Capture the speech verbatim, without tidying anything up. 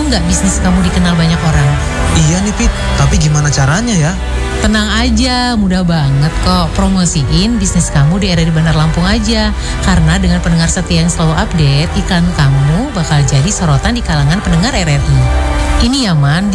nggak bisnis kamu dikenal banyak orang? Iya nih Pit, tapi gimana caranya ya? Tenang aja, mudah banget kok. Promosiin bisnis kamu di R R I Bandar Lampung aja. Karena dengan pendengar setia yang selalu update, iklan kamu bakal jadi sorotan di kalangan pendengar R R I. Ini ya Man,